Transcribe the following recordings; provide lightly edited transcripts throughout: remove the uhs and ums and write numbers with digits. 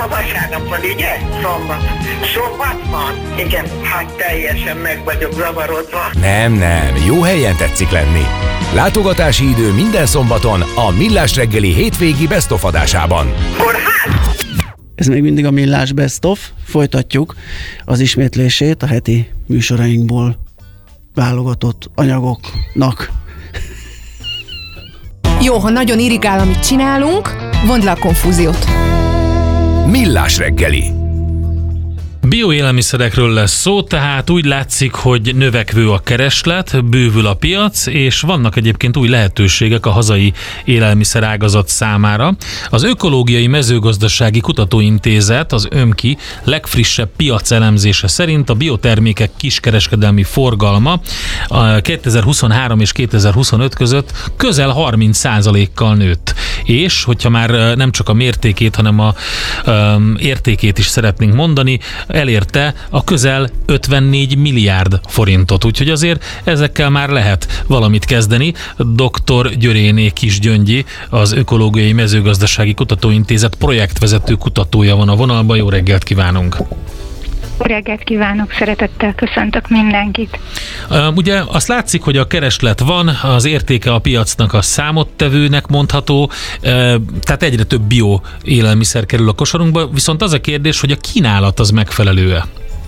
a vasárnap van, ugye? Szombat van? Igen, hát teljesen meg vagyok zavarodva. Nem, jó helyen tetszik lenni. Látogatási idő minden szombaton a Millás reggeli hétvégi Best of adásában. Kórház! Ez még mindig a Millás Best of. Folytatjuk az ismétlését a heti műsorainkból válogatott anyagoknak. Jó, ha nagyon irigál, amit csinálunk, vondd le a konfúziót. Millás reggeli. Bioélelmiszerekről lesz szó, tehát úgy látszik, hogy növekvő a kereslet, bővül a piac, és vannak egyébként új lehetőségek a hazai élelmiszerágazat számára. Az Ökológiai Mezőgazdasági Kutatóintézet, az ÖMKI legfrissebb piacelemzése szerint a biotermékek kiskereskedelmi forgalma 2023 és 2025 között közel 30%-kal nőtt. És, hogyha már nem csak a mértékét, hanem a értékét is szeretnénk mondani, elérte a közel 54 milliárd forintot. Úgyhogy azért ezekkel már lehet valamit kezdeni. Dr. Györéné Kisgyöngyi, az Ökológiai Mezőgazdasági Kutatóintézet projektvezető kutatója van a vonalban. Jó reggelt kívánunk! Jó reggelt kívánok, szeretettel köszöntök mindenkit. Ugye azt látszik, hogy a kereslet van, az értéke a piacnak a számottevőnek mondható, tehát egyre több bio élelmiszer kerül a kosarunkba, viszont az a kérdés, hogy a kínálat az megfelelő-e?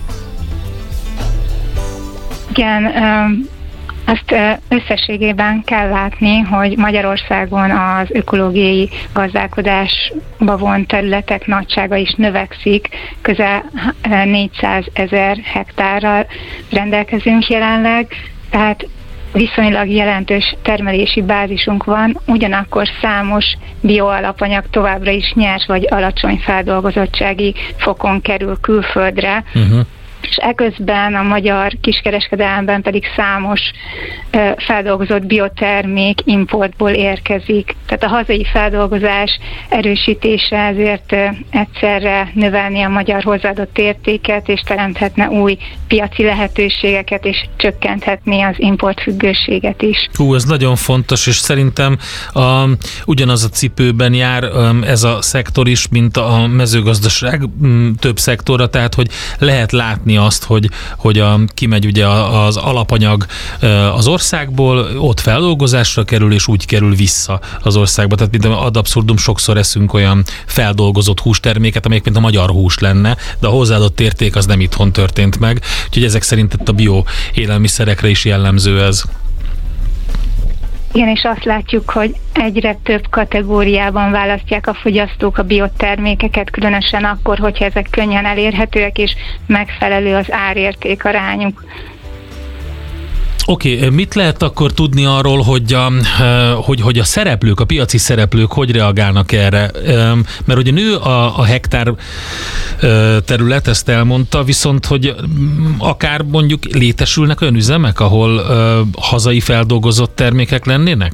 Igen, azt összességében kell látni, hogy Magyarországon az ökológiai gazdálkodásba vont területek nagysága is növekszik, közel 400 000 hektárral rendelkezünk jelenleg, tehát viszonylag jelentős termelési bázisunk van, ugyanakkor számos bioalapanyag továbbra is nyers vagy alacsony feldolgozottsági fokon kerül külföldre, és eközben a magyar kiskereskedelemben pedig számos feldolgozott biotermék importból érkezik. Tehát a hazai feldolgozás erősítése ezért egyszerre növelni a magyar hozzáadott értéket, és teremthetne új piaci lehetőségeket, és csökkenthetné az importfüggőséget is. Ez nagyon fontos, és szerintem ugyanaz a cipőben jár ez a szektor is, mint a mezőgazdaság több szektora, tehát hogy lehet látni azt, hogy kimegy ugye az alapanyag az országból, ott feldolgozásra kerül, és úgy kerül vissza az országba. Tehát mint ad abszurdum, sokszor eszünk olyan feldolgozott hústerméket, amelyek mint a magyar hús lenne, de a hozzáadott érték az nem itthon történt meg. Úgyhogy ezek szerint itt a bio élelmiszerekre is jellemző ez. Igen, és azt látjuk, hogy egyre több kategóriában választják a fogyasztók a biotermékeket, különösen akkor, hogyha ezek könnyen elérhetőek, és megfelelő az árérték arányuk. Oké, mit lehet akkor tudni arról, hogy a szereplők, a piaci szereplők hogy reagálnak erre? Mert ugye nő a hektár terület, ezt elmondta, viszont hogy akár mondjuk létesülnek olyan üzemek, ahol hazai feldolgozott termékek lennének?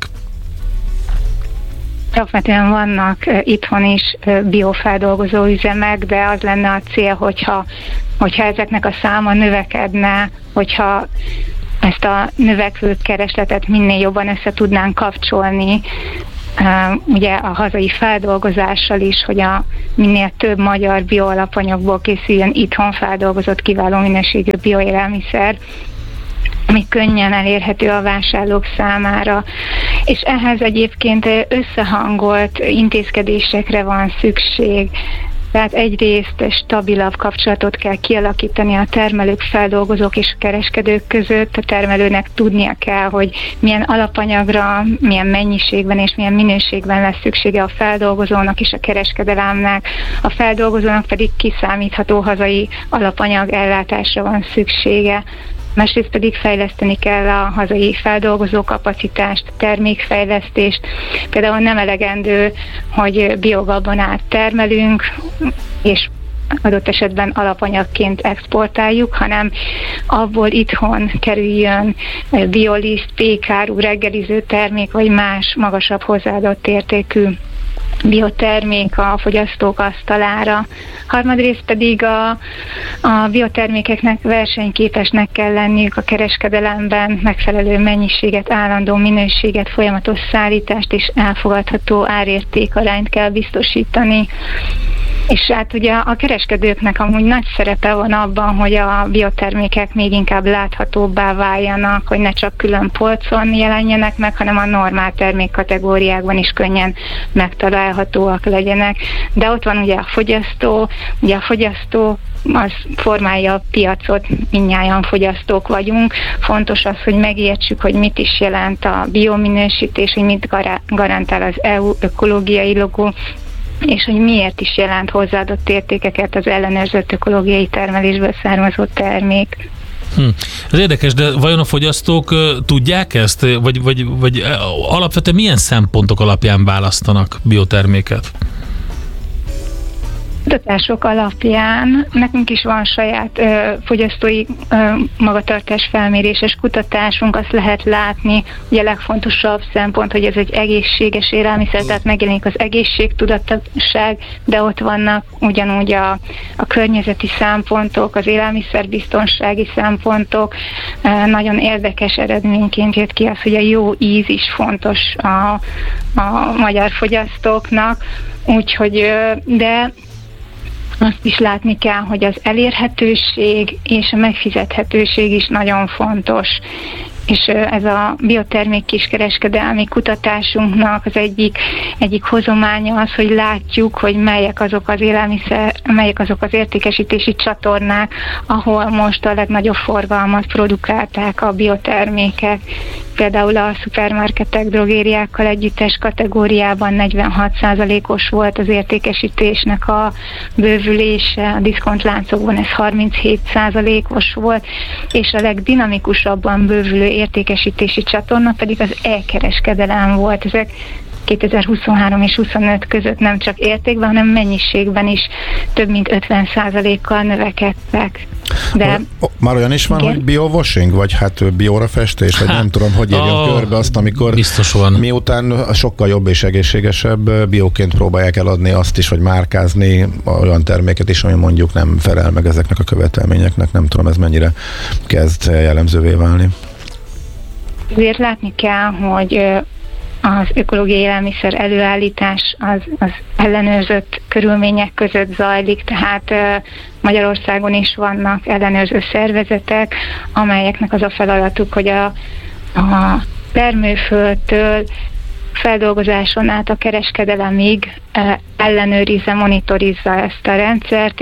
Alapvetően vannak itthon is biofeldolgozó üzemek, de az lenne a cél, hogyha ezeknek a száma növekedne, hogyha ezt a növekvő keresletet minél jobban össze tudnánk kapcsolni, ugye a hazai feldolgozással is, hogy minél több magyar bioalapanyagból készüljön itthon feldolgozott kiváló minőségű bioélelmiszer, ami könnyen elérhető a vásárlók számára. És ehhez egyébként összehangolt intézkedésekre van szükség. Tehát egyrészt stabilabb kapcsolatot kell kialakítani a termelők, feldolgozók és a kereskedők között. A termelőnek tudnia kell, hogy milyen alapanyagra, milyen mennyiségben és milyen minőségben lesz szüksége a feldolgozónak és a kereskedelemnek. A feldolgozónak pedig kiszámítható hazai alapanyag ellátásra van szüksége. Másrészt pedig fejleszteni kell a hazai feldolgozó kapacitást, termékfejlesztést. Például nem elegendő, hogy biogabonát termelünk, és adott esetben alapanyagként exportáljuk, hanem abból itthon kerüljön bioliszt, pékáru, reggeliző termék, vagy más magasabb hozzáadott értékű biotermék a fogyasztók asztalára. Harmadrészt pedig a biotermékeknek versenyképesnek kell lenniük a kereskedelemben, megfelelő mennyiséget, állandó minőséget, folyamatos szállítást és elfogadható árértékarányt kell biztosítani. És hát ugye a kereskedőknek amúgy nagy szerepe van abban, hogy a biotermékek még inkább láthatóbbá váljanak, hogy ne csak külön polcon jelenjenek meg, hanem a normál termékkategóriákban is könnyen megtalálhatóak legyenek. De ott van ugye a fogyasztó az formálja a piacot, mindnyájan fogyasztók vagyunk. Fontos az, hogy megértsük, hogy mit is jelent a biominősítés, hogy mit garantál az EU ökológiai logó, és hogy miért is jelent hozzáadott értékeket az ellenőrzött ökológiai termelésből származó termék. Ez érdekes, de vajon a fogyasztók tudják ezt? Vagy alapvetően milyen szempontok alapján választanak bioterméket? Kutatások alapján nekünk is van saját fogyasztói magatartás felméréses kutatásunk, azt lehet látni, hogy a legfontosabb szempont, hogy ez egy egészséges élelmiszer, tehát megjelenik az egészségtudatosság, de ott vannak ugyanúgy a környezeti szempontok, az élelmiszerbiztonsági szempontok. Nagyon érdekes eredményként jött ki az, hogy a jó íz is fontos a magyar fogyasztóknak, úgyhogy de azt is látni kell, hogy az elérhetőség és a megfizethetőség is nagyon fontos. És ez a biotermék kiskereskedelmi kutatásunknak az egyik hozománya az, hogy látjuk, hogy melyek azok az értékesítési csatornák, ahol most a legnagyobb forgalmat produkálták a biotermékek. Például a szupermarketek, drogériákkal együttes kategóriában 46%-os volt az értékesítésnek a bővülése, a diszkontláncokban ez 37%-os volt, és a legdinamikusabban bővülő értékesítési csatorna pedig az e-kereskedelem volt. Ezek 2023 és 25 között nem csak értékben, hanem mennyiségben is több mint 50%-kal növekedtek. De már olyan is van, hogy biowashing, vagy hát bióra festés, vagy nem tudom, hogy írjam körbe azt, amikor biztos van. Miután sokkal jobb és egészségesebb, bióként próbálják eladni azt is, vagy márkázni olyan terméket is, ami mondjuk nem felel meg ezeknek a követelményeknek. Nem tudom, ez mennyire kezd jellemzővé válni. Ezért látni kell, hogy az ökológiai élelmiszer előállítás az ellenőrzött körülmények között zajlik, tehát Magyarországon is vannak ellenőrző szervezetek, amelyeknek az a feladatuk, hogy a termőföldtől feldolgozáson át a kereskedelemig ellenőrizze, monitorizza ezt a rendszert,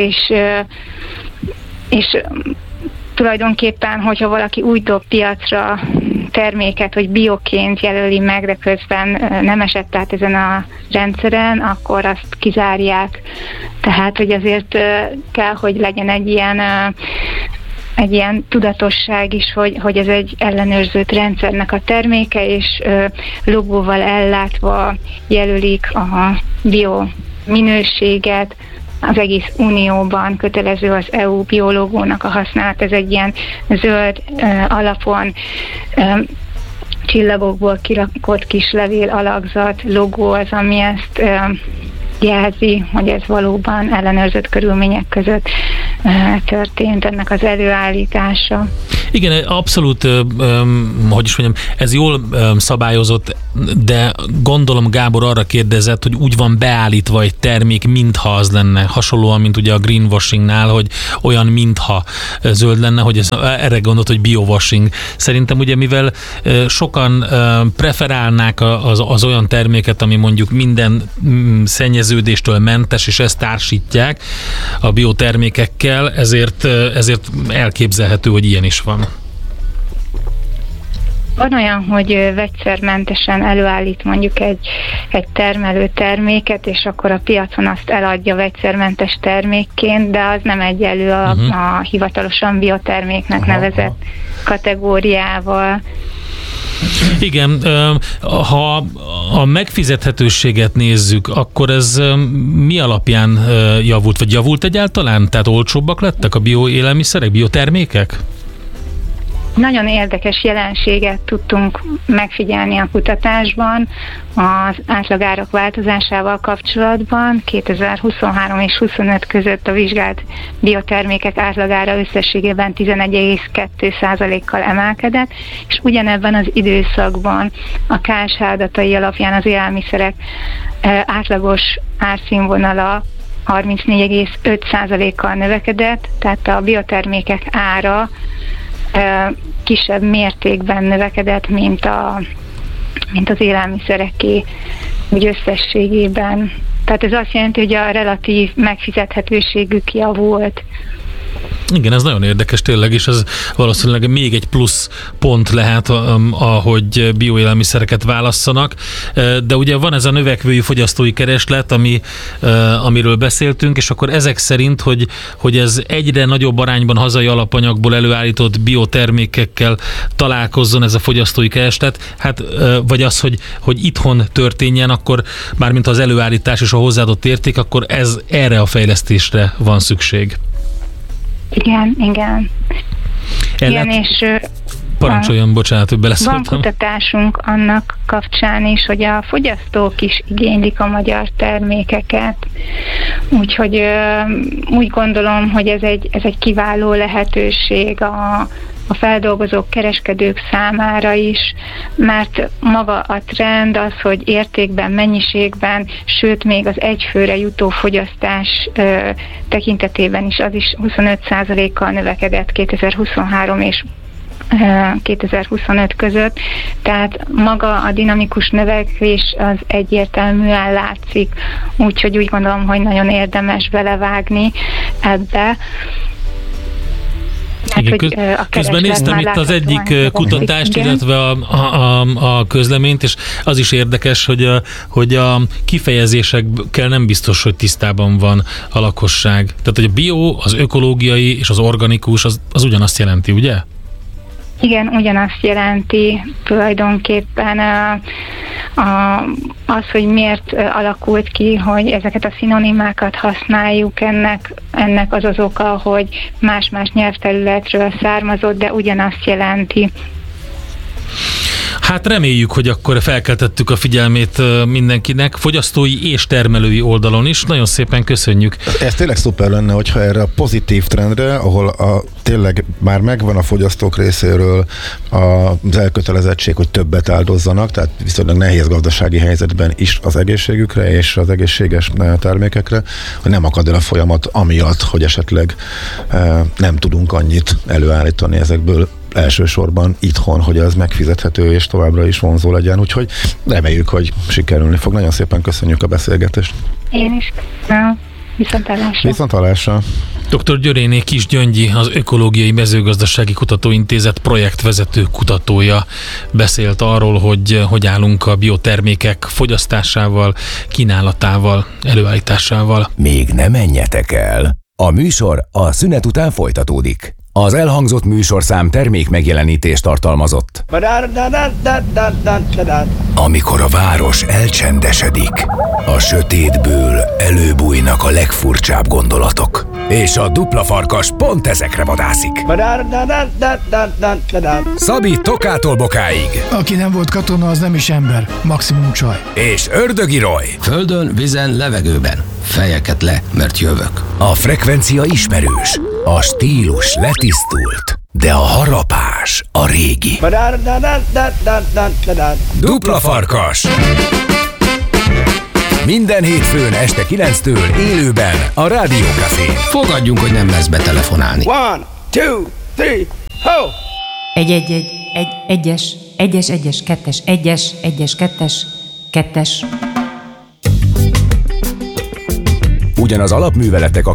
és tulajdonképpen, hogyha valaki úgy dob piacra terméket, hogy bioként jelöli meg, de közben nem esett át ezen a rendszeren, akkor azt kizárják. Tehát, hogy azért kell, hogy legyen egy ilyen tudatosság is, hogy ez egy ellenőrzött rendszernek a terméke, és logóval ellátva jelölik a bio minőséget. Az egész unióban kötelező az EU biológónak a használat, ez egy ilyen zöld alapon csillagokból kirakott kis levél alakzat logó az, ami ezt jelzi, hogy ez valóban ellenőrzött körülmények között történt ennek az előállítása. Igen, abszolút, hogy is mondjam, ez jól szabályozott, de gondolom Gábor arra kérdezett, hogy úgy van beállítva egy termék, mintha az lenne. Hasonlóan, mint ugye a greenwashingnál, hogy olyan, mintha zöld lenne, hogy ez, erre gondolt, hogy biowashing. Szerintem ugye, mivel sokan preferálnák az olyan terméket, ami mondjuk minden szennyeződéstől mentes, és ezt társítják a biotermékekkel, ezért elképzelhető, hogy ilyen is van. Van olyan, hogy vegyszermentesen előállít mondjuk egy termelő terméket, és akkor a piacon azt eladja vegyszermentes termékként, de az nem egyenlő a hivatalosan bioterméknek nevezett kategóriával. Igen, ha a megfizethetőséget nézzük, akkor ez mi alapján javult, vagy javult egyáltalán? Tehát olcsóbbak lettek a bioélelmiszerek, biotermékek? Nagyon érdekes jelenséget tudtunk megfigyelni a kutatásban az átlagárak változásával kapcsolatban. 2023 és 25 között a vizsgált biotermékek átlagára összességében 11,2%-kal emelkedett, és ugyanebben az időszakban a KSH adatai alapján az élelmiszerek átlagos árszínvonala 34,5%-kal növekedett, tehát a biotermékek ára kisebb mértékben növekedett, mint az élelmiszereké, úgy összességében. Tehát ez azt jelenti, hogy a relatív megfizethetőségük javult. Igen, ez nagyon érdekes tényleg, és ez valószínűleg még egy plusz pont lehet, ahogy bioélelmiszereket válasszanak, de ugye van ez a növekvő fogyasztói kereslet, amiről beszéltünk, és akkor ezek szerint, hogy ez egyre nagyobb arányban hazai alapanyagból előállított biotermékekkel találkozzon ez a fogyasztói kereslet, hát vagy az, hogy itthon történjen, akkor mármint az előállítás és a hozzáadott érték, akkor erre a fejlesztésre van szükség. Igen. Igen, és parancsoljon, bocsánat, hogy beleszóltam. Van kutatásunk annak kapcsán is, hogy a fogyasztók is igénylik a magyar termékeket. Úgyhogy úgy gondolom, hogy ez egy kiváló lehetőség a feldolgozók, kereskedők számára is, mert maga a trend az, hogy értékben, mennyiségben, sőt még az egyfőre jutó fogyasztás tekintetében is az is 25%-kal növekedett 2023 és 2025 között, tehát maga a dinamikus növekvés az egyértelműen látszik, úgyhogy úgy gondolom, hogy nagyon érdemes belevágni ebbe. Igen, közben néztem itt az egyik kutatást, illetve a közleményt, és az is érdekes, hogy a kifejezésekkel nem biztos, hogy tisztában van a lakosság. Tehát, hogy a bio, az ökológiai és az organikus az ugyanazt jelenti, ugye? Igen, ugyanazt jelenti tulajdonképpen az, hogy miért alakult ki, hogy ezeket a szinonimákat használjuk, ennek az az oka, hogy más-más nyelvterületről származott, de ugyanazt jelenti. Hát reméljük, hogy akkor felkeltettük a figyelmét mindenkinek, fogyasztói és termelői oldalon is. Nagyon szépen köszönjük. Ez tényleg szuper lenne, hogyha erre a pozitív trendre, ahol tényleg már megvan a fogyasztók részéről az elkötelezettség, hogy többet áldozzanak, tehát viszonylag nehéz gazdasági helyzetben is az egészségükre és az egészséges termékekre, hogy nem akad el a folyamat amiatt, hogy esetleg nem tudunk annyit előállítani ezekből elsősorban itthon, hogy ez megfizethető és továbbra is vonzó legyen, úgyhogy reméljük, hogy sikerülni fog. Nagyon szépen köszönjük a beszélgetést. Én is. Viszonthallásra. Dr. Györéné Kis Gyöngyi, az Ökológiai Mezőgazdasági Kutatóintézet projektvezető kutatója beszélt arról, hogy állunk a biotermékek fogyasztásával, kínálatával, előállításával. Még ne menjetek el! A műsor a szünet után folytatódik. Az elhangzott műsorszám termék megjelenítést tartalmazott. Amikor a város elcsendesedik, a sötétből előbújnak a legfurcsább gondolatok. És a dupla farkas pont ezekre vadászik. Szabi Tokától Bokáig. Aki nem volt katona, az nem is ember. Maximum csaj. És Ördögi Roy. Földön, vízen, levegőben. Fejeket le, mert jövök. A frekvencia ismerős, a stílus letisztult, de a harapás a régi. Dupla farkas. Minden hétfőn este 9-től élőben a Rádió Cafén. Fogadjunk, hogy nem lesz betelefonálni. 1, 2, 3, ho! Egyes, kettes. Ugyanaz alapműveletek a